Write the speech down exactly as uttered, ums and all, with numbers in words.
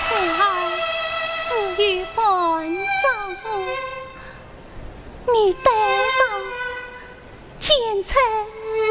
才爱死于半朝，你带上钱财。